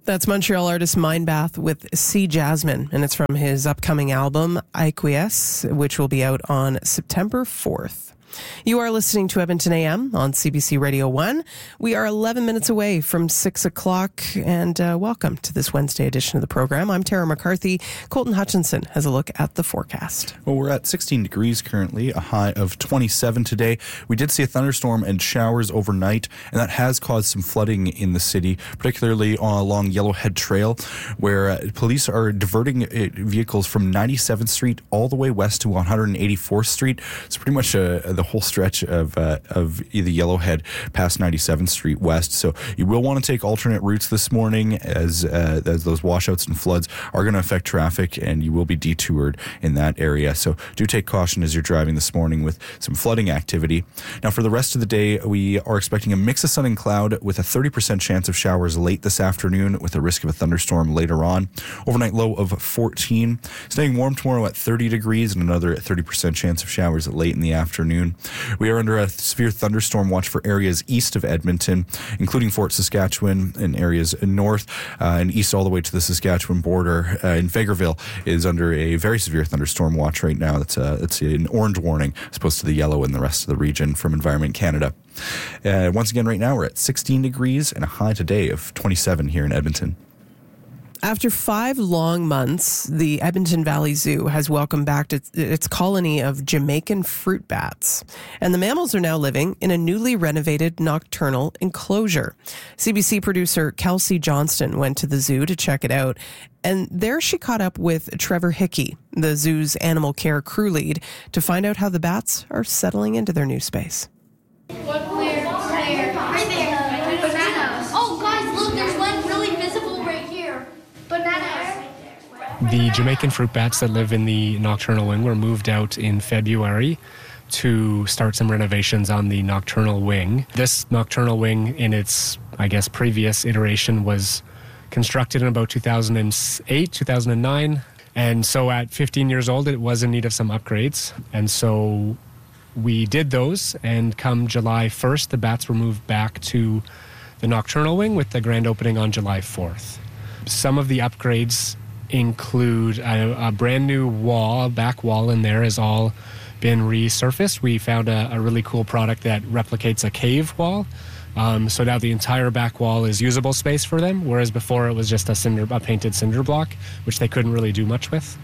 That's Montreal artist Mindbath with Sea Jasmine, and it's from his upcoming album, Iquies, which will be out on September 4th. You are listening to Edmonton AM on CBC Radio 1. We are 11 minutes away from 6 o'clock, and welcome to this Wednesday edition of the program. I'm Tara McCarthy. Colton Hutchinson has a look at the forecast. Well, we're at 16 degrees currently, a high of 27 today. We did see a thunderstorm and showers overnight, and that has caused some flooding in the city, particularly along Yellowhead Trail, where police are diverting vehicles from 97th Street all the way west to 184th Street. It's pretty much the whole stretch of either Yellowhead past 97th Street west. So you will want to take alternate routes this morning as those washouts and floods are going to affect traffic, and you will be detoured in that area. So do take caution as you're driving this morning with some flooding activity. Now for the rest of the day, we are expecting a mix of sun and cloud with a 30% chance of showers late this afternoon with a risk of a thunderstorm later on. Overnight low of 14. Staying warm tomorrow at 30 degrees and another 30% chance of showers late in the afternoon. We are under a severe thunderstorm watch for areas east of Edmonton, including Fort Saskatchewan and areas north and east all the way to the Saskatchewan border. In Vegreville is under a very severe thunderstorm watch right now. That's an orange warning as opposed to the yellow in the rest of the region from Environment Canada. Once again, right now we're at 16 degrees and a high today of 27 here in Edmonton. After 5 long months, the Edmonton Valley Zoo has welcomed back its colony of Jamaican fruit bats. And the mammals are now living in a newly renovated nocturnal enclosure. CBC producer Kelsey Johnston went to the zoo to check it out. And there she caught up with Trevor Hickey, the zoo's animal care crew lead, to find out how the bats are settling into their new space. The Jamaican fruit bats that live in the nocturnal wing were moved out in February to start some renovations on the nocturnal wing. This nocturnal wing, in its, previous iteration, was constructed in about 2008, 2009. And so at 15 years old, it was in need of some upgrades. And so we did those, and come July 1st, the bats were moved back to the nocturnal wing with the grand opening on July 4th. Some of the upgrades include a brand new wall, back wall in there has all been resurfaced. We found a really cool product that replicates a cave wall. So now the entire back wall is usable space for them, whereas before it was just a painted cinder block, which they couldn't really do much with.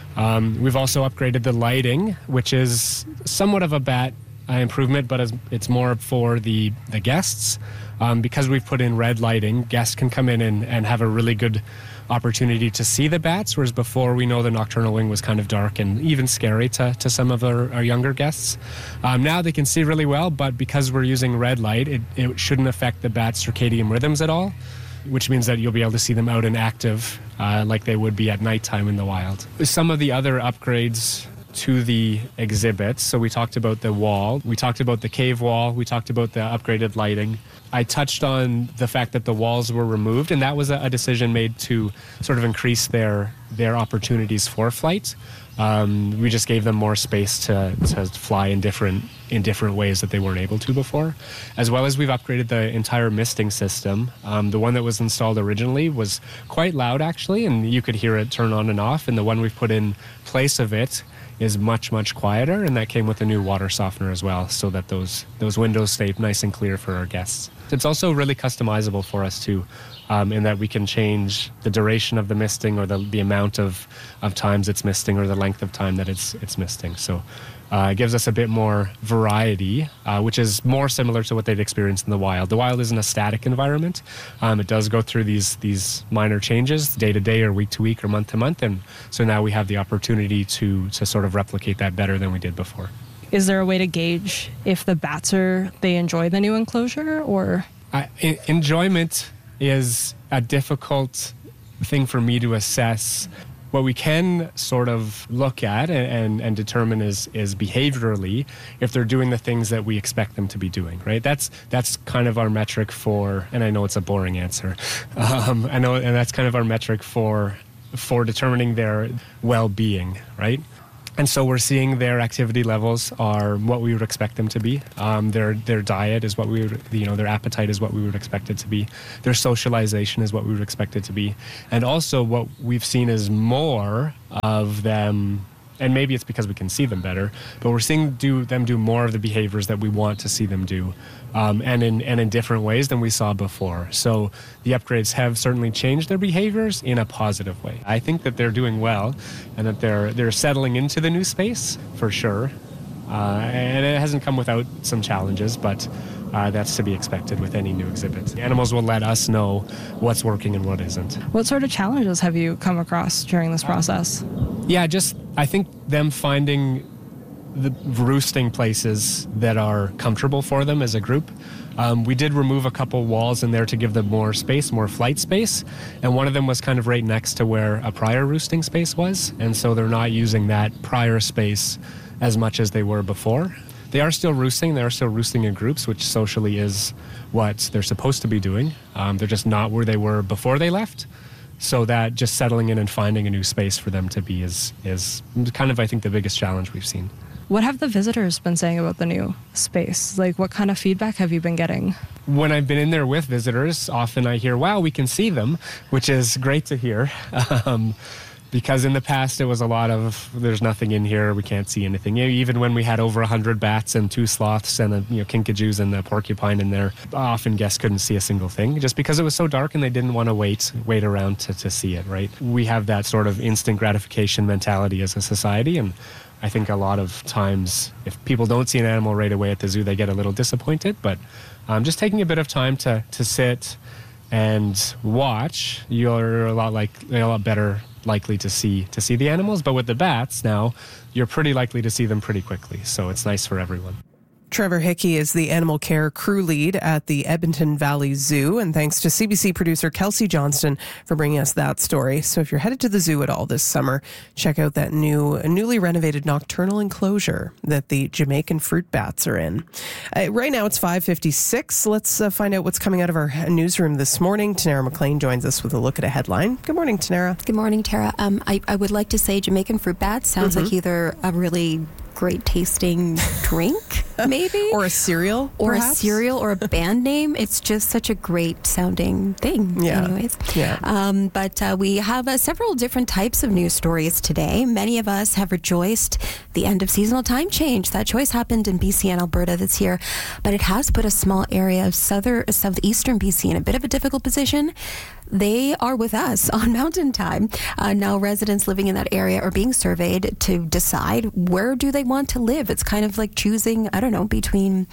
We've also upgraded the lighting, which is somewhat of a bat improvement, but it's more for the guests. Because we've put in red lighting, guests can come in and have a really good opportunity to see the bats, whereas before we know the nocturnal wing was kind of dark and even scary to some of our younger guests. Now they can see really well, but because we're using red light, it shouldn't affect the bats' circadian rhythms at all, which means that you'll be able to see them out and active like they would be at nighttime in the wild. Some of the other upgrades to the exhibits. So we talked about the wall, we talked about the cave wall, we talked about the upgraded lighting. I touched on the fact that the walls were removed, and that was a decision made to sort of increase their opportunities for flight. We just gave them more space to fly in different ways that they weren't able to before. As well as we've upgraded the entire misting system. The one that was installed originally was quite loud actually, and you could hear it turn on and off, and the one we've put in place of it is much, much quieter, and that came with a new water softener as well, so that those windows stay nice and clear for our guests. It's also really customizable for us too, in that we can change the duration of the misting or the amount of times it's misting or the length of time that it's misting. So it gives us a bit more variety, which is more similar to what they'd experienced in the wild. The wild isn't a static environment. It does go through these minor changes day to day or week to week or month to month, and so now we have the opportunity to sort of replicate that better than we did before. Is there a way to gauge if the bats they enjoy the new enclosure, or? Enjoyment is a difficult thing for me to assess. What we can sort of look at and determine is behaviorally if they're doing the things that we expect them to be doing, right? That's kind of our metric for, and I know it's a boring answer, and that's kind of our metric for determining their well-being, right? And so we're seeing their activity levels are what we would expect them to be. Their diet is what we would, their appetite is what we would expect it to be. Their socialization is what we would expect it to be. And also what we've seen is more of them, and maybe it's because we can see them better, but we're seeing them do more of the behaviors that we want to see them do, and in different ways than we saw before. So the upgrades have certainly changed their behaviors in a positive way. I think that they're doing well, and that they're settling into the new space for sure. And it hasn't come without some challenges, but that's to be expected with any new exhibit. The animals will let us know what's working and what isn't. What sort of challenges have you come across during this process? Yeah, I think them finding the roosting places that are comfortable for them as a group. We did remove a couple walls in there to give them more space, more flight space, and one of them was kind of right next to where a prior roosting space was, and so they're not using that prior space as much as they were before. They are still roosting. They are still roosting in groups, which socially is what they're supposed to be doing. They're just not where they were before they left. So that just settling in and finding a new space for them to be is kind of, I think, the biggest challenge we've seen. What have the visitors been saying about the new space? Like, what kind of feedback have you been getting? When I've been in there with visitors, often I hear, wow, we can see them, which is great to hear. Because in the past, it was a lot of, there's nothing in here, we can't see anything. Even when we had over 100 bats and 2 sloths and kinkajous and a porcupine in there, often guests couldn't see a single thing just because it was so dark and they didn't want to wait around to see it, right? We have that sort of instant gratification mentality as a society, and I think a lot of times if people don't see an animal right away at the zoo, they get a little disappointed, but just taking a bit of time to sit and watch, you're a lot better likely to see the animals. But with the bats now, you're pretty likely to see them pretty quickly, so it's nice for everyone. Trevor Hickey is the animal care crew lead at the Edmonton Valley Zoo, and thanks to CBC producer Kelsey Johnston for bringing us that story. So if you're headed to the zoo at all this summer, check out that newly renovated nocturnal enclosure that the Jamaican fruit bats are in. Right now it's 5:56. Let's find out what's coming out of our newsroom this morning. Tanara McLean joins us with a look at a headline. Good morning, Tanara. Good morning, Tara. I would like to say Jamaican fruit bats sounds like either a really great tasting drink, maybe, or a cereal, or perhaps? a cereal, or a band name. It's just such a great sounding thing. Yeah. Anyways, yeah. We have several different types of news stories today. Many of us have rejoiced the end of seasonal time change. That choice happened in BC and Alberta this year, but it has put a small area of southeastern BC in a bit of a difficult position. They are with us on Mountain Time. Now residents living in that area are being surveyed to decide where do they want to live. It's kind of like choosing, between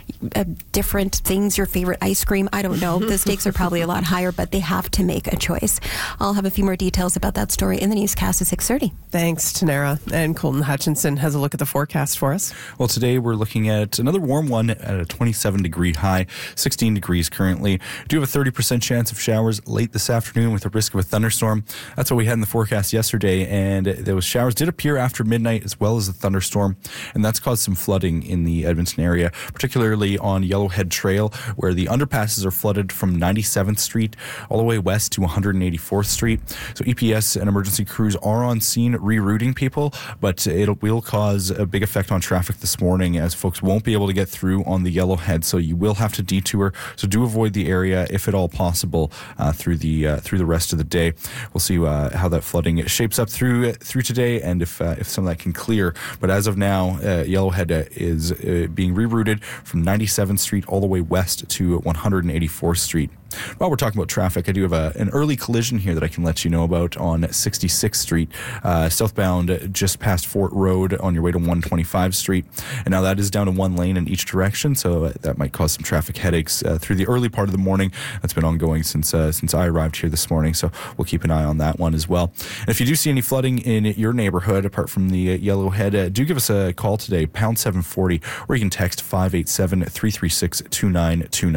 different things, your favorite ice cream. I don't know. The stakes are probably a lot higher, but they have to make a choice. I'll have a few more details about that story in the newscast at 6:30. Thanks, Tanara. And Colton Hutchinson has a look at the forecast for us. Well, today we're looking at another warm one at a 27-degree high, 16 degrees currently. Do have a 30% chance of showers late this afternoon with a risk of a thunderstorm. That's what we had in the forecast yesterday, and those showers did appear after midnight as well as a thunderstorm, and that's caused some flooding in the Edmonton area, particularly on Yellowhead Trail, where the underpasses are flooded from 97th Street all the way west to 184th Street. So EPS and emergency crews are on scene rerouting people, but it will cause a big effect on traffic this morning as folks won't be able to get through on the Yellowhead, so you will have to detour. So do avoid the area if at all possible through the rest of the day. We'll see how that flooding shapes up through today, and if some of that can clear. But as of now, Yellowhead is being rerouted from 97th Street all the way west to 184th Street. While we're talking about traffic, I do have an early collision here that I can let you know about on 66th Street, southbound just past Fort Road on your way to 125th Street. And now that is down to one lane in each direction, so that might cause some traffic headaches through the early part of the morning. That's been ongoing since I arrived here this morning, so we'll keep an eye on that one as well. And if you do see any flooding in your neighborhood, apart from the Yellowhead, do give us a call today, pound 740, or you can text 587-336-2929.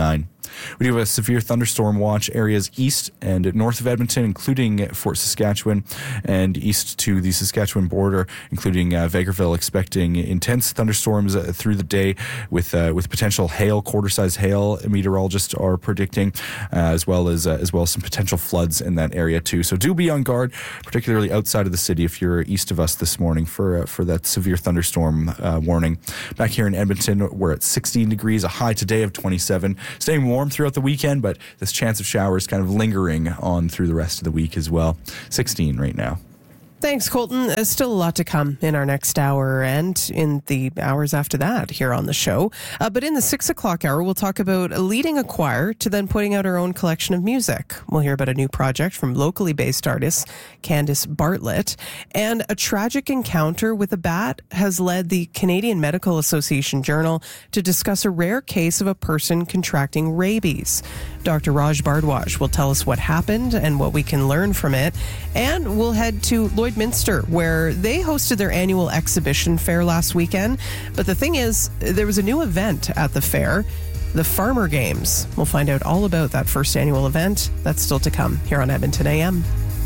We do have a severe thunderstorm watch areas east and north of Edmonton, including Fort Saskatchewan and east to the Saskatchewan border, including Vegreville, expecting intense thunderstorms through the day with potential hail, quarter-size hail. Meteorologists are predicting, as well as some potential floods in that area too. So do be on guard, particularly outside of the city if you're east of us this morning for that severe thunderstorm warning. Back here in Edmonton, we're at 16 degrees, a high today of 27. Staying warm throughout the weekend, but this chance of showers kind of lingering on through the rest of the week as well. 16 right now. Thanks, Colton. There's still a lot to come in our next hour and in the hours after that here on the show. But in the 6 o'clock hour, we'll talk about leading a choir to then putting out our own collection of music. We'll hear about a new project from locally based artist Candice Bartlett. And a tragic encounter with a bat has led the Canadian Medical Association Journal to discuss a rare case of a person contracting rabies. Dr. Raj Bhardwaj will tell us what happened and what we can learn from it. And we'll head to Lloydminster, where they hosted their annual exhibition fair last weekend. But the thing is, there was a new event at the fair, the Farmer Games. We'll find out all about that first annual event. That's still to come here on Edmonton AM.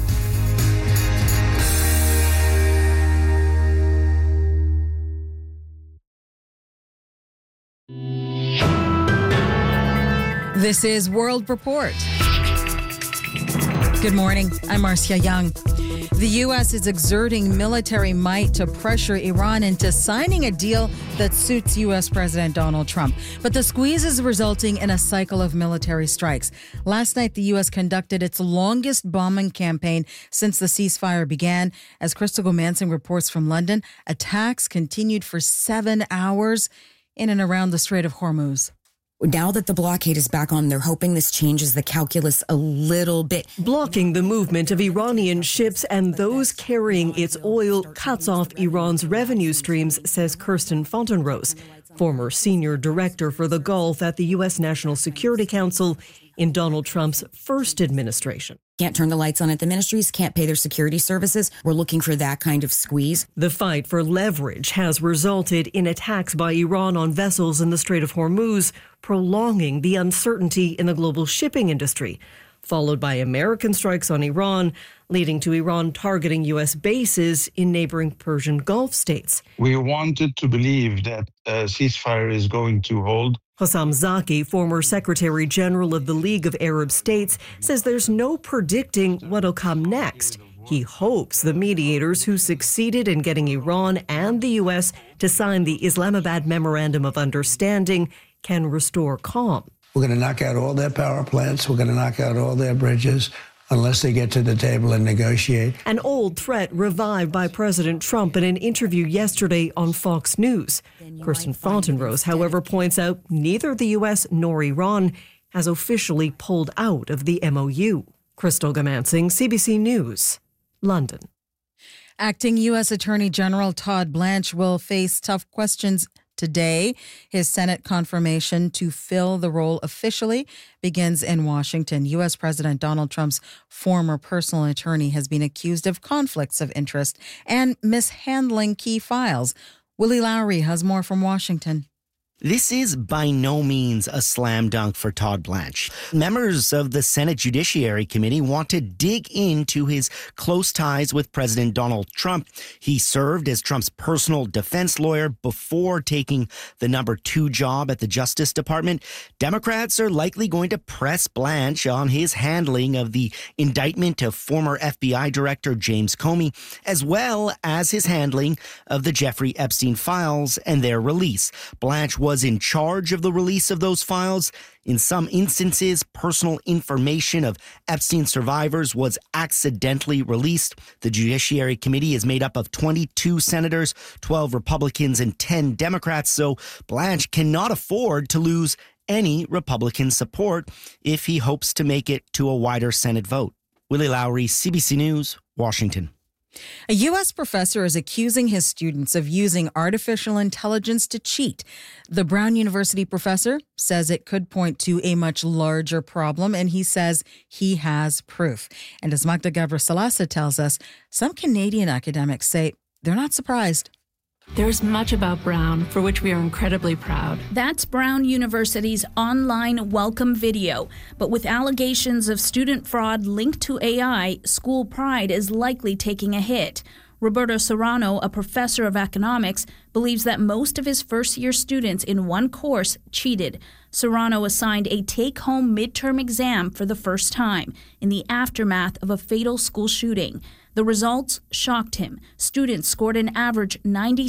This is World Report. Good morning. I'm Marcia Young. The U.S. is exerting military might to pressure Iran into signing a deal that suits U.S. President Donald Trump. But the squeeze is resulting in a cycle of military strikes. Last night, the U.S. conducted its longest bombing campaign since the ceasefire began. As Crystal Gomansing reports from London, attacks continued for 7 hours in and around the Strait of Hormuz. Now that the blockade is back on, they're hoping this changes the calculus a little bit. Blocking the movement of Iranian ships and those carrying its oil cuts off Iran's revenue streams, says Kirsten Fontenrose, former senior director for the Gulf at the U.S. National Security Council in Donald Trump's first administration. Can't turn the lights on at the ministries, can't pay their security services. We're looking for that kind of squeeze. The fight for leverage has resulted in attacks by Iran on vessels in the Strait of Hormuz, prolonging the uncertainty in the global shipping industry, followed by American strikes on Iran, leading to Iran targeting U.S. bases in neighboring Persian Gulf states. We wanted to believe that a ceasefire is going to hold. Hossam Zaki, former Secretary General of the League of Arab States, says there's no predicting what'll come next. He hopes the mediators who succeeded in getting Iran and the U.S. to sign the Islamabad Memorandum of Understanding can restore calm. We're going to knock out all their power plants. We're going to knock out all their bridges unless they get to the table and negotiate. An old threat revived by President Trump in an interview yesterday on Fox News. Kirsten Fontenrose, however, points out neither the U.S. nor Iran has officially pulled out of the MOU. Crystal Gomansing, CBC News, London. Acting U.S. Attorney General Todd Blanche will face tough questions today. His Senate confirmation to fill the role officially begins in Washington. U.S. President Donald Trump's former personal attorney has been accused of conflicts of interest and mishandling key files. Willie Lowry has more from Washington. This is by no means a slam dunk for Todd Blanche. Members of the Senate Judiciary Committee want to dig into his close ties with President Donald Trump. He served as Trump's personal defense lawyer before taking the number 2 job at the Justice Department. Democrats are likely going to press Blanche on his handling of the indictment of former FBI Director James Comey, as well as his handling of the Jeffrey Epstein files and their release. Blanche was in charge of the release of those files. In some instances, personal information of Epstein survivors was accidentally released. The Judiciary Committee is made up of 22 senators, 12 Republicans, and 10 Democrats, so Blanche cannot afford to lose any Republican support if he hopes to make it to a wider Senate vote. Willie Lowry, CBC News, Washington. A U.S. professor is accusing his students of using artificial intelligence to cheat. The Brown University professor says it could point to a much larger problem, and he says he has proof. And as Magda Gabrisalasa tells us, some Canadian academics say they're not surprised. There's much about Brown for which we are incredibly proud. That's Brown University's online welcome video. But with allegations of student fraud linked to AI, school pride is likely taking a hit. Roberto Serrano, a professor of economics, believes that most of his first-year students in one course cheated. Serrano assigned a take-home midterm exam for the first time in the aftermath of a fatal school shooting. The results shocked him. Students scored an average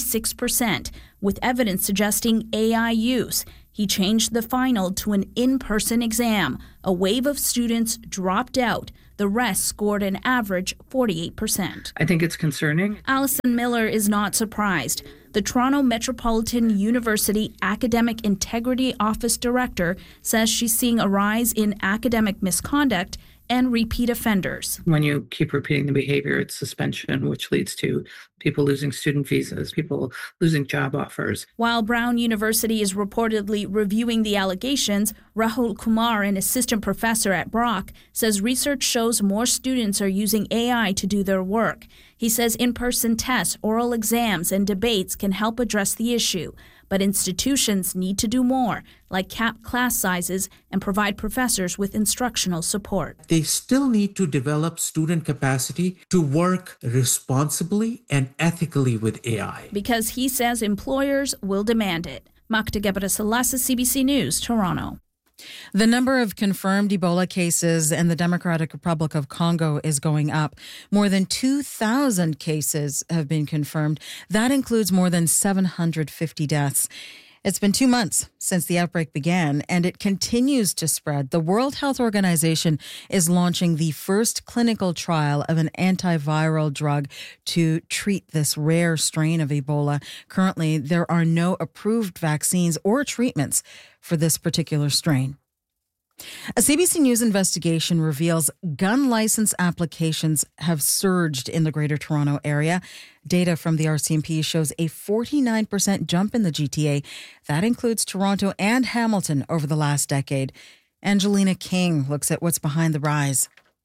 96%, with evidence suggesting AI use. He changed the final to an in-person exam. A wave of students dropped out. The rest scored an average 48%. I think it's concerning. Alison Miller is not surprised. The Toronto Metropolitan University Academic Integrity Office Director says she's seeing a rise in academic misconduct and repeat offenders. When you keep repeating the behavior, it's suspension, which leads to people losing student visas, people losing job offers. While Brown University is reportedly reviewing the allegations, Rahul Kumar, an assistant professor at Brock, says research shows more students are using AI to do their work. He says in-person tests, oral exams, and debates can help address the issue. But institutions need to do more, like cap class sizes and provide professors with instructional support. They still need to develop student capacity to work responsibly and ethically with AI. Because he says employers will demand it. Makta Gebrselassie, CBC News, Toronto. The number of confirmed Ebola cases in the Democratic Republic of Congo is going up. More than 2,000 cases have been confirmed. That includes more than 750 deaths. It's been 2 months since the outbreak began, and it continues to spread. The World Health Organization is launching the first clinical trial of an antiviral drug to treat this rare strain of Ebola. Currently, there are no approved vaccines or treatments for this particular strain. A CBC News investigation reveals gun license applications have surged in the Greater Toronto Area. Data from the RCMP shows a 49% jump in the GTA. That includes Toronto and Hamilton over the last decade. Angelina King looks at what's behind the rise.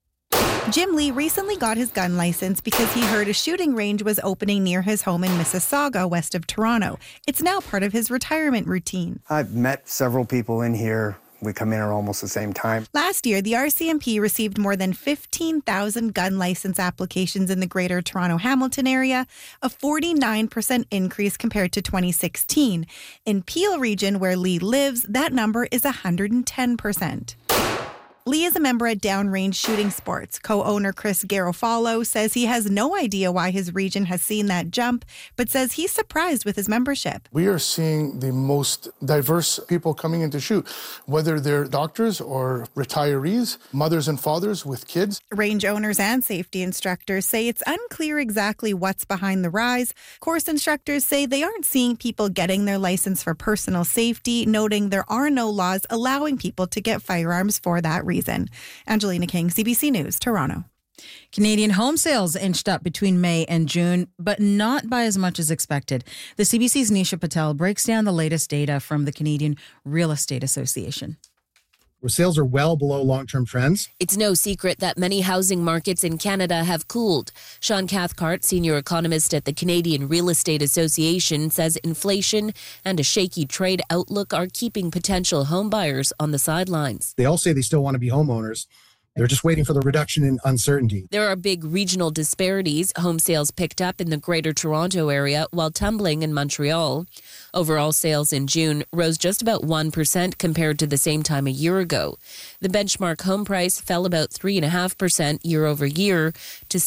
Jim Lee recently got his gun license because he heard a shooting range was opening near his home in Mississauga, west of Toronto. It's now part of his retirement routine. I've met several people in here. We come in at almost the same time. Last year, the RCMP received more than 15,000 gun license applications in the Greater Toronto Hamilton area, a 49% increase compared to 2016. In Peel region, where Lee lives, that number is 110%. Lee is a member at Downrange Shooting Sports. Co-owner Chris Garofalo says he has no idea why his region has seen that jump, but says he's surprised with his membership. We are seeing the most diverse people coming in to shoot, whether they're doctors or retirees, mothers and fathers with kids. Range owners and safety instructors say it's unclear exactly what's behind the rise. Course instructors say they aren't seeing people getting their license for personal safety, noting there are no laws allowing people to get firearms for that reason. Angelina King, CBC News, Toronto. Canadian home sales inched up between May and June, but not by as much as expected. The CBC's Nisha Patel breaks down the latest data from the Canadian Real Estate Association. Where sales are well below long-term trends. It's no secret that many housing markets in Canada have cooled. Sean Cathcart, senior economist at the Canadian Real Estate Association, says inflation and a shaky trade outlook are keeping potential home buyers on the sidelines. They all say they still want to be homeowners. They're just waiting for the reduction in uncertainty. There are big regional disparities. Home sales picked up in the Greater Toronto Area while tumbling in Montreal. Overall sales in June rose just about 1% compared to the same time a year ago. The benchmark home price fell about 3.5% year over year to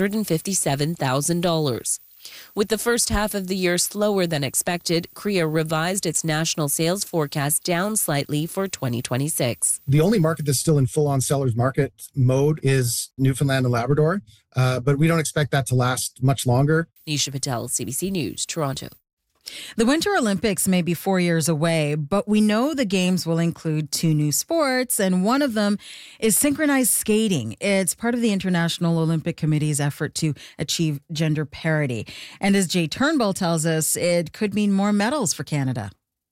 $657,000. With the first half of the year slower than expected, CREA revised its national sales forecast down slightly for 2026. The only market that's still in full-on seller's market mode is Newfoundland and Labrador, but we don't expect that to last much longer. Nisha Patel, CBC News, Toronto. The Winter Olympics may be 4 years away, but we know the Games will include 2 new sports, and one of them is synchronized skating. It's part of the International Olympic Committee's effort to achieve gender parity. And as Jay Turnbull tells us, it could mean more medals for Canada.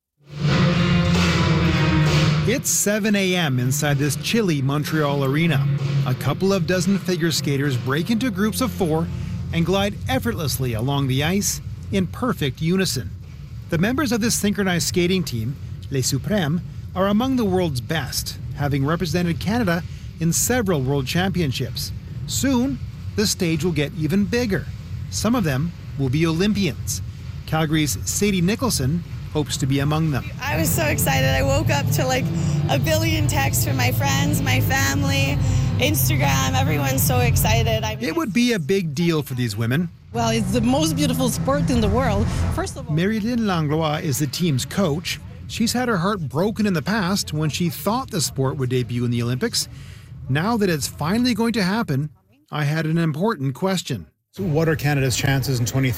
It's 7 a.m. inside this chilly Montreal arena. A couple of dozen figure skaters break into groups of 4 and glide effortlessly along the ice in perfect unison. The members of this synchronized skating team, Les Suprêmes, are among the world's best, having represented Canada in several world championships. Soon, the stage will get even bigger. Some of them will be Olympians. Calgary's Sadie Nicholson hopes to be among them. I was so excited. I woke up to like a billion texts from my friends, my family, Instagram. Everyone's so excited. It would be a big deal for these women. Well, it's the most beautiful sport in the world. First of all, Marilyn Langlois is the team's coach. She's had her heart broken in the past when she thought the sport would debut in the Olympics. Now that it's finally going to happen, I had an important question. So what are Canada's chances in 2030?